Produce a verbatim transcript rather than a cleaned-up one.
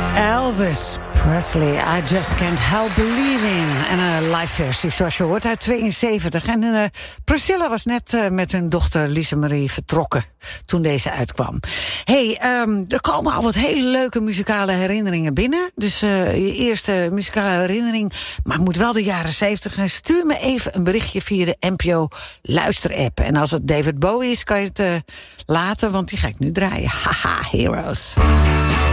Elvis Presley, I Just Can't Help Believing. En een live versie, zoals je hoort, uit tweeënzeventig. En uh, Priscilla was net uh, met hun dochter Lise Marie vertrokken toen deze uitkwam. Hey, um, er komen al wat hele leuke muzikale herinneringen binnen. Dus uh, je eerste muzikale herinnering, maar moet wel de jaren zeventig. En stuur me even een berichtje via de N P O luisterapp. En als het David Bowie is, kan je het uh, laten, want die ga ik nu draaien. Haha, Heroes.